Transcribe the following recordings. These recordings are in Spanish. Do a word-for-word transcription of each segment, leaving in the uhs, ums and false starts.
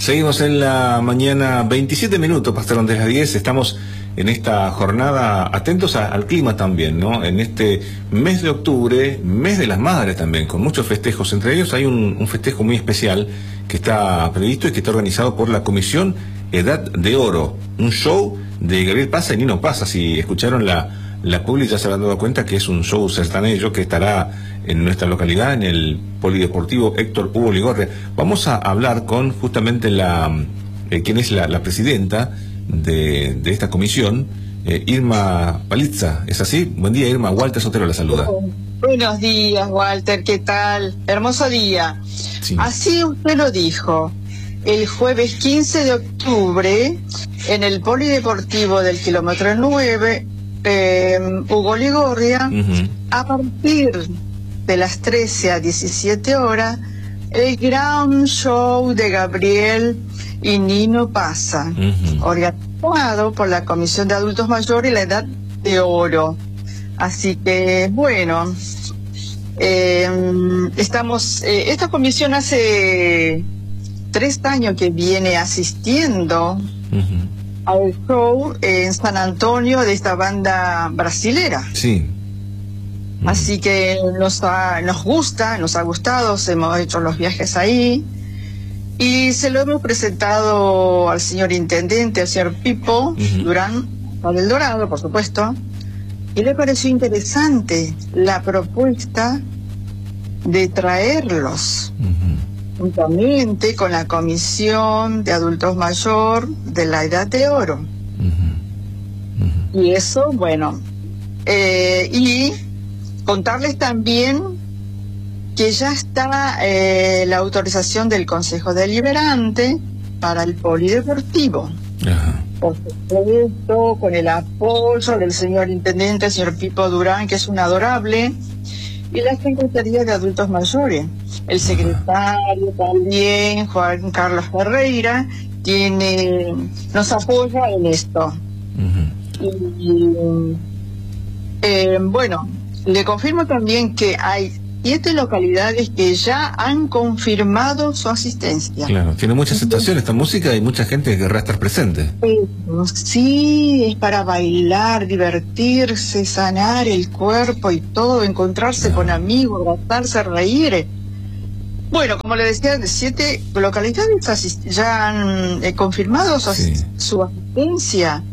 Seguimos en la mañana, veintisiete minutos pasaron de las diez, estamos en esta jornada atentos a, al clima también, ¿no? En este mes de octubre, mes de las madres también, con muchos festejos. Entre ellos hay un, un festejo muy especial que está previsto y que está organizado por la Comisión Edad de Oro, un show de Gabriel Paza y Nino Paza. Si escucharon la, la publi ya se habrán dado cuenta que es un show sertanejo que estará en nuestra localidad, en el Polideportivo Héctor Hugo Ligorria. Vamos a hablar con justamente la eh, quien es la, la presidenta de, de esta comisión, eh, Irma Palitza. ¿Es así? Buen día, Irma. Walter Sotero la saluda. Buenos días, Walter. ¿Qué tal? Hermoso día. Sí. Así usted lo dijo. El jueves quince de octubre, en el Polideportivo del kilómetro nueve, eh, Hugo Ligorria, uh-huh. a partir de las trece a diecisiete horas, el gran show de Gabriel y Nino Paza, uh-huh. organizado por la Comisión de Adultos Mayores y la Edad de Oro. Así que, bueno, eh, estamos, eh, esta comisión hace tres años que viene asistiendo uh-huh. al show en San Antonio de esta banda brasilera. Sí. Así que nos, ha, nos gusta, nos ha gustado, hemos hecho los viajes ahí y se lo hemos presentado al señor intendente, al señor Pipo uh-huh. Durán, al del Dorado, por supuesto, y le pareció interesante la propuesta de traerlos uh-huh. juntamente con la Comisión de Adultos Mayor de la Edad de Oro. Uh-huh. Uh-huh. Y eso, bueno, eh, y contarles también que ya está eh, la autorización del Consejo Deliberante para el Polideportivo. Ajá. Por supuesto, con el apoyo del señor intendente, el señor Pipo Durán, que es un adorable, y la Secretaría de Adultos Mayores. El secretario también, Juan Carlos Ferreira, tiene, nos apoya en esto. Uh-huh. Y eh, bueno, le confirmo también que hay siete localidades que ya han confirmado su asistencia. Claro, tiene mucha aceptación esta música y mucha gente que querrá estar presente. Sí, es para bailar, divertirse, sanar el cuerpo y todo, encontrarse ah. con amigos, abrazarse, reír. Bueno, como le decía, siete localidades ya han eh, confirmado su, sí. su asistencia.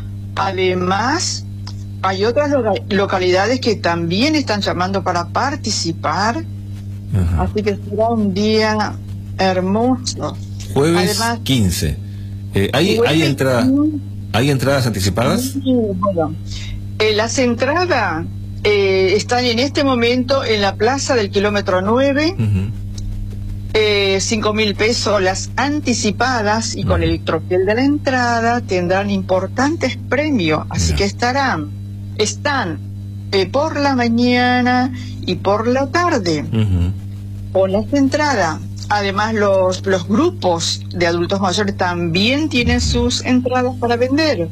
Además, hay otras loca localidades que también están llamando para participar. Ajá. Así que será un día hermoso. Jueves Además, quince. Eh, ¿hay, jueves ¿hay, entrada, ¿Hay entradas anticipadas? Sí, bueno, eh, las entradas eh, están en este momento en la plaza del kilómetro nueve. Uh-huh. eh, cinco mil pesos las anticipadas y uh-huh. con el tropiel de la entrada tendrán importantes premios. Así uh-huh. que estarán Están eh, por la mañana y por la tarde uh-huh. con las entradas. Además, los, los grupos de adultos mayores también tienen sus entradas para vender.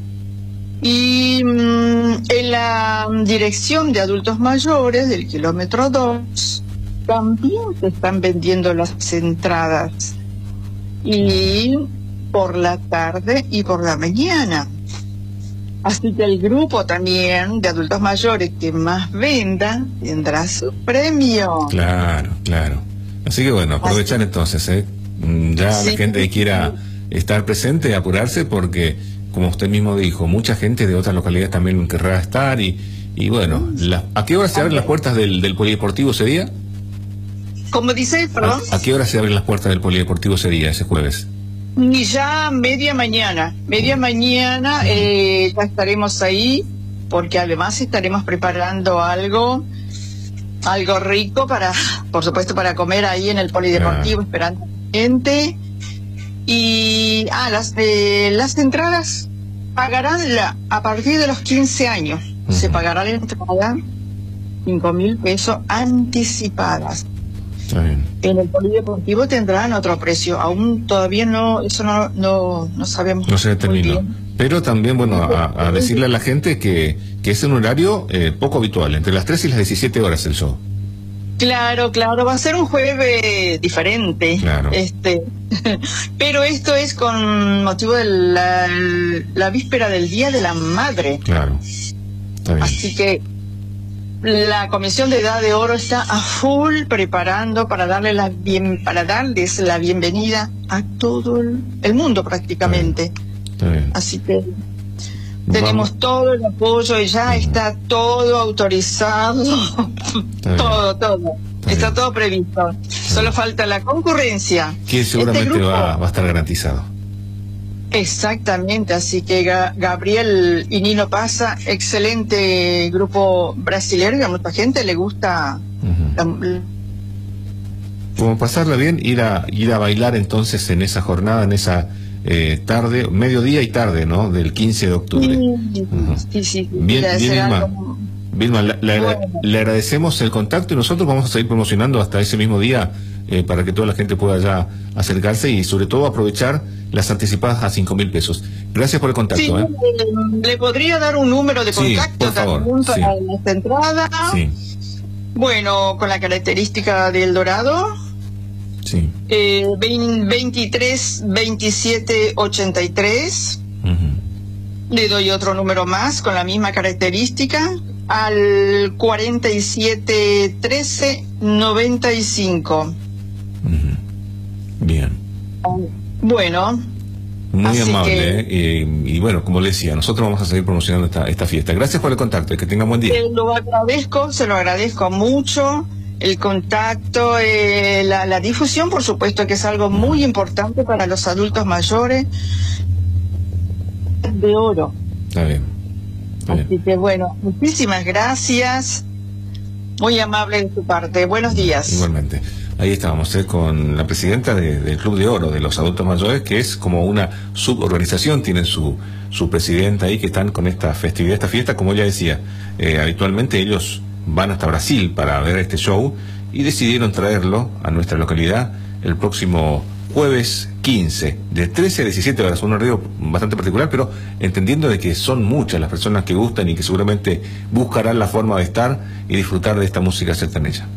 Y mmm, en la dirección de adultos mayores del kilómetro dos también se están vendiendo las entradas. Y por la tarde y por la mañana. Así que el grupo también de adultos mayores que más venda tendrá su premio. Claro, claro. Así que bueno, aprovechar entonces, ¿eh? Ya sí. La gente que quiera estar presente, apurarse, porque como usted mismo dijo, mucha gente de otras localidades también querrá estar y, y bueno, la, ¿a qué hora se abren las puertas del, del Polideportivo ese día? ¿Cómo dice, perdón? ¿A, ¿A qué hora se abren las puertas del Polideportivo ese día, ese jueves? Y ya media mañana, media mañana eh, ya estaremos ahí, porque además estaremos preparando algo, algo rico para, por supuesto, para comer ahí en el Polideportivo, ah. esperando a la gente. Y ah, las, eh, las entradas pagarán la, a partir de los quince años, uh-huh. se pagará la entrada cinco mil pesos anticipadas. Está bien. En el Polideportivo tendrán otro precio, aún todavía no, eso no, no, no sabemos. No se determinó. Pero también, bueno, a, a decirle a la gente que, que es un horario eh, poco habitual, entre las tres y las diecisiete horas el show. Claro, claro, va a ser un jueves diferente. Claro. Este, pero esto es con motivo de la, la víspera del Día de la Madre. Claro. Está bien. Así que la Comisión de Edad de Oro está a full preparando para darle la bien, para darles la bienvenida a todo el, el mundo prácticamente. Está bien. Así que tenemos Vamos. todo el apoyo y ya uh-huh. está todo autorizado. todo, todo. Está, está todo previsto. Está Solo bien. falta la concurrencia. Que seguramente este grupo, va, va a estar garantizado. Exactamente, así que Ga Gabriel y Nino Pasa, excelente grupo brasileño, a mucha gente le gusta. Uh-huh. la... Como pasarla bien, ir a ir a bailar entonces en esa jornada, en esa eh, tarde, mediodía y tarde, ¿no? Del quince de octubre. Sí, uh-huh. sí, sí. Bien, bien, Vilma. Como... Vilma, le, le, bueno. le agradecemos el contacto y nosotros vamos a seguir promocionando hasta ese mismo día eh, para que toda la gente pueda ya acercarse y sobre todo aprovechar las anticipadas a cinco mil pesos. Gracias por el contacto. Sí, ¿eh? ¿Le podría dar un número de contacto sí, por favor, también para sí. esta entrada? Sí. Bueno, con la característica del Dorado. Sí. Eh, veintitrés, veintisiete, ochenta y tres. Uh-huh. Le doy otro número más con la misma característica. Al cuarenta y siete, trece, noventa y cinco. Uh-huh. Bien. Bueno. Muy amable, que, ¿eh? y, y bueno, como le decía, nosotros vamos a seguir promocionando esta, esta fiesta. Gracias por el contacto, que tengan buen día. Se lo agradezco, se lo agradezco mucho, el contacto, eh, la, la difusión, por supuesto, que es algo muy importante para los adultos mayores. De oro. Está bien. Está Así bien. que bueno, muchísimas gracias, muy amable de su parte. Buenos días. Igualmente. Ahí estábamos ¿eh? con la presidenta de, del Club de Oro de los Adultos Mayores, que es como una suborganización, tienen su, su presidenta ahí, que están con esta festividad, esta fiesta, como ella decía, eh, habitualmente ellos van hasta Brasil para ver este show y decidieron traerlo a nuestra localidad el próximo jueves quince, de trece a diecisiete horas, un horario bastante particular, pero entendiendo de que son muchas las personas que gustan y que seguramente buscarán la forma de estar y disfrutar de esta música sertaneja.